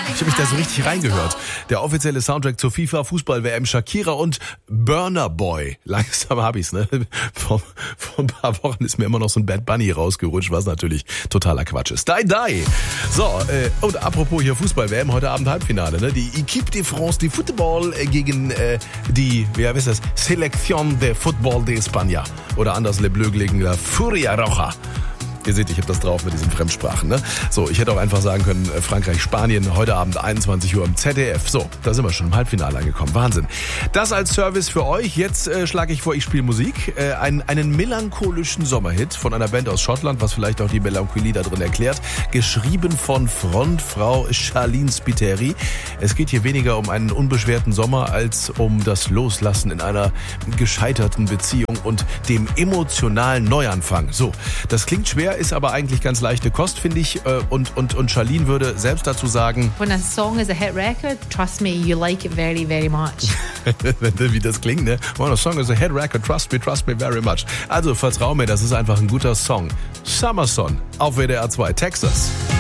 Ich habe mich da so richtig reingehört. Der offizielle Soundtrack zur FIFA-Fußball-WM, Shakira und Burna Boy. Langsam hab ich's, ne? Vor ein paar Wochen ist mir immer noch so ein Bad Bunny rausgerutscht, was natürlich totaler Quatsch ist. Die. So, und apropos hier Fußball-WM, heute Abend Halbfinale, ne? Die Équipe de France de Football gegen die, wie heißt das? Selección de Football de España. Oder anders, Le Bleu gegen La Furia Roja. Ihr seht, ich habe das drauf mit diesen Fremdsprachen. Ne? So, ich hätte auch einfach sagen können, Frankreich, Spanien, heute Abend 21 Uhr im ZDF. So, da sind wir schon im Halbfinale angekommen. Wahnsinn. Das als Service für euch. Jetzt schlage ich vor, ich spiele Musik. Einen melancholischen Sommerhit von einer Band aus Schottland, was vielleicht auch die Melancholie da drin erklärt. Geschrieben von Frontfrau Charlene Spiteri. Es geht hier weniger um einen unbeschwerten Sommer als um das Loslassen in einer gescheiterten Beziehung und dem emotionalen Neuanfang. So, das klingt schwer, ist aber eigentlich ganz leichte Kost, finde ich. Und Charlene würde selbst dazu sagen: When a song is a hit record, trust me, you like it very, very much. Wie das klingt, ne? When a song is a hit record, trust me very much. Also vertrau mir, das ist einfach ein guter Song. Summer Son auf WDR 2 Texas.